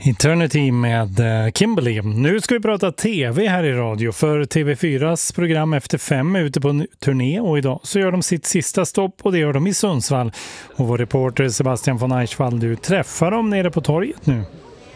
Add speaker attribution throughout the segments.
Speaker 1: Eternity med Kimberly. Nu ska vi prata tv här i radio, för TV4s program Efter 5 är ute på en turné och idag så gör de sitt sista stopp och det gör de i Sundsvall. Och vår reporter Sebastian von Eichwald, du träffar dem nere på torget nu.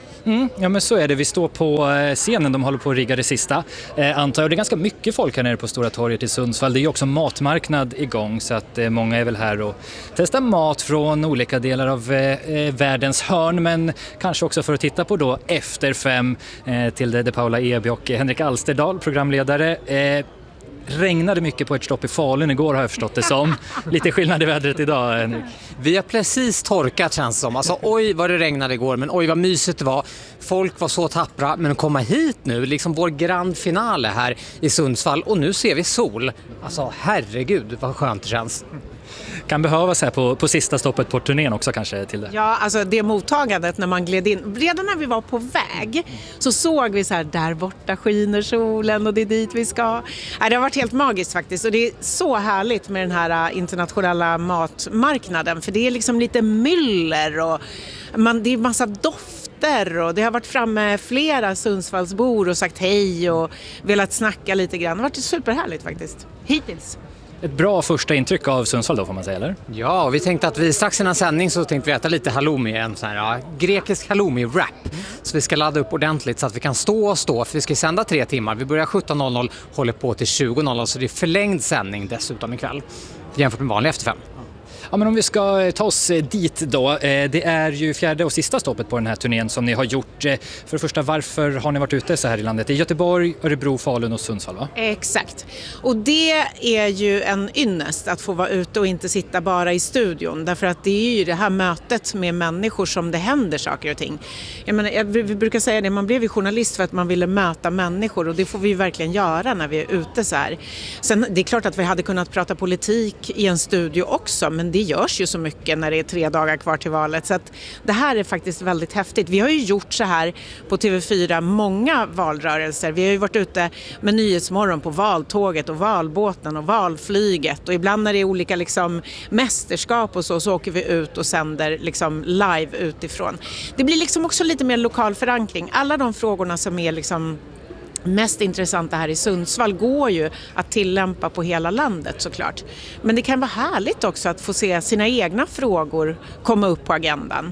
Speaker 2: Ja, men så är det. Vi står på scenen, de håller på att rigga det sista. Antar jag, det är ganska mycket folk här nere på Stora torget i Sundsvall. Det är ju också matmarknad igång, så att många är väl här och testar mat från olika delar av världens hörn, men kanske också för att titta på då Efter 5 till de Paula Eby och Henrik Alsterdal, programledare. Regnade mycket på ett stopp i Falun igår, har jag förstått det som. Lite skillnad i vädret idag, Henrik.
Speaker 3: Vi har precis torkat, känns som. Alltså, oj vad det regnade igår, men oj vad mysigt det var. Folk var så tappra, men att komma hit nu, liksom vår grand finale här i Sundsvall, och nu ser vi sol. Alltså herregud vad skönt det känns.
Speaker 2: Kan behövas här på sista stoppet på turnén också kanske till det.
Speaker 4: Ja, alltså det mottagandet när man gled in. Redan när vi var på väg så såg vi så här, där borta skiner solen och det är dit vi ska. Det har varit helt magiskt faktiskt, och det är så härligt med den här internationella matmarknaden. För det är liksom lite myller och det är massa dofter, och det har varit framme flera Sundsvallsbor och sagt hej och velat snacka lite grann. Det har varit superhärligt faktiskt, hittills.
Speaker 2: Ett bra första intryck av Sundsvall då, får man säga, eller?
Speaker 3: Ja, och vi tänkte att strax innan sändning så tänkte vi äta lite halloumi, en sån här grekisk halloumi-wrap. Så vi ska ladda upp ordentligt så att vi kan stå, för vi ska sända 3 timmar. Vi börjar 17.00, håller på till 20.00, så det är förlängd sändning dessutom ikväll jämfört med vanlig Efter 5.
Speaker 2: Ja, men om vi ska ta oss dit då. Det är ju 4:e och sista stoppet på den här turnén som ni har gjort. För det första, varför har ni varit ute så här i landet? I Göteborg, Örebro, Falun och Sundsvall, va?
Speaker 4: Exakt. Och det är ju en ynnest att få vara ute och inte sitta bara i studion. Därför att det är ju det här mötet med människor som det händer saker och ting. Jag menar, vi brukar säga det, man blev ju journalist för att man ville möta människor, och det får vi ju verkligen göra när vi är ute så här. Sen det är klart att vi hade kunnat prata politik i en studio också, men det görs ju så mycket när det är 3 dagar kvar till valet, så att det här är faktiskt väldigt häftigt. Vi har ju gjort så här på TV4 många valrörelser. Vi har ju varit ute med Nyhetsmorgon på valtåget och valbåten och valflyget, och ibland när det är olika liksom mästerskap och så åker vi ut och sänder liksom live utifrån. Det blir liksom också lite mer lokal förankring. Alla de frågorna som är liksom mest intressanta här i Sundsvall går ju att tillämpa på hela landet såklart. Men det kan vara härligt också att få se sina egna frågor komma upp på agendan.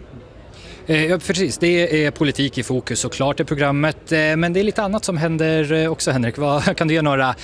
Speaker 2: Ja, precis. Det är politik i fokus såklart i programmet, men det är lite annat som händer också, Henrik. Kan du ge några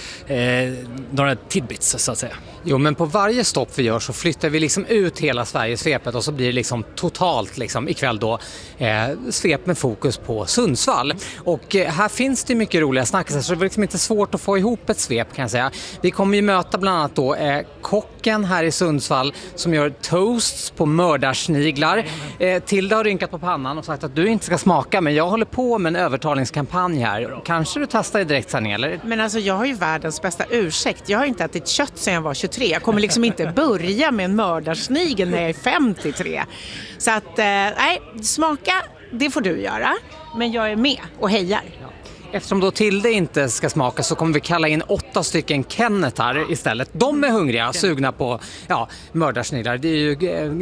Speaker 2: tidbits så att säga?
Speaker 3: Jo, men på varje stopp vi gör så flyttar vi liksom ut hela Sverigesvepet, och så blir det liksom totalt liksom ikväll då svep med fokus på Sundsvall. Och här finns det mycket roliga snackisar, så det är liksom inte svårt att få ihop ett svep, kan jag säga. Vi kommer ju möta bland annat då kocken här i Sundsvall som gör toasts på mördarsniglar. Tilda har rynkat på pannan och sagt att du inte ska smaka, men jag håller på med en övertalningskampanj här. Kanske du testar i direktsändning, eller?
Speaker 4: Men alltså, jag har ju världens bästa ursäkt. Jag har inte ätit kött sedan jag var 23. Jag kommer liksom inte börja med en mördarsnigel när jag är 53. Så att, nej, smaka, det får du göra. Men jag är med och hejar.
Speaker 3: Eftersom då Tilde inte ska smaka så kommer vi kalla in 8 stycken Kennetar istället. De är hungriga, sugna på mördarsniglar. Det är ju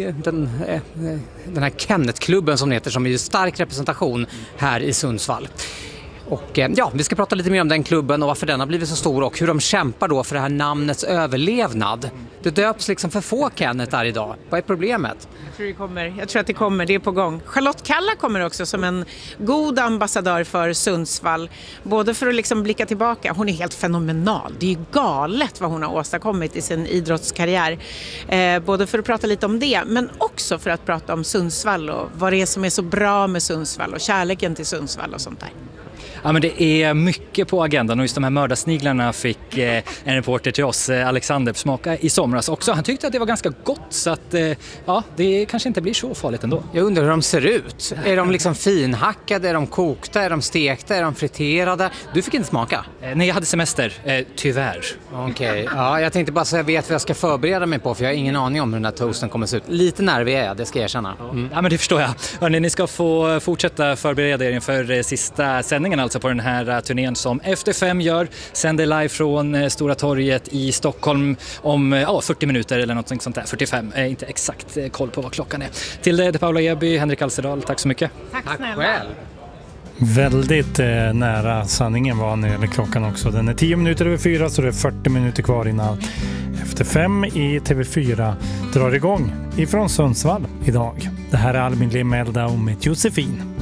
Speaker 3: den här Kennetklubben som heter, som är ju stark representation här i Sundsvall. Och vi ska prata lite mer om den klubben och varför den har blivit så stor och hur de kämpar då för det här namnets överlevnad. Det döps liksom för få Kennetar idag. Vad är problemet?
Speaker 4: Jag tror att det kommer, det är på gång. Charlotte Kalla kommer också som en god ambassadör för Sundsvall. Både för att liksom blicka tillbaka, hon är helt fenomenal. Det är ju galet vad hon har åstadkommit i sin idrottskarriär. Både för att prata lite om det, men också för att prata om Sundsvall och vad det är som är så bra med Sundsvall och kärleken till Sundsvall och sånt där.
Speaker 2: Ja, men det är mycket på agendan, och just de här mördarsniglarna fick en reporter till oss, Alexander, smaka i somras också. Han tyckte att det var ganska gott, så att det kanske inte blir så farligt ändå.
Speaker 3: Jag undrar hur de ser ut. Är de liksom finhackade, är de kokta, är de stekta, är de friterade? Du fick inte smaka?
Speaker 2: Nej, jag hade semester, tyvärr.
Speaker 3: Okej. Ja, jag tänkte bara så jag vet vad jag ska förbereda mig på, för jag har ingen aning om hur den här toasten kommer se ut. Lite nervig är jag, det ska jag erkänna.
Speaker 2: Ja, men det förstår jag. Hörrni, ni ska få fortsätta förbereda er inför sista sändningarna alltså på den här turnén som Efter 5 gör. Sänder live från Stora torget i Stockholm om 40 minuter eller något sånt där. 45, inte exakt koll på vad klockan är. Till det Paula Eby, Henrik Alsterdal, tack så mycket.
Speaker 4: Tack snälla.
Speaker 3: Själv.
Speaker 1: Väldigt nära sanningen var när det gäller klockan också. Den är 10 minuter över 4 så det är 40 minuter kvar innan Efter 5 i TV4 drar igång ifrån Sundsvall idag. Det här är Albin Limelda och med Josefin.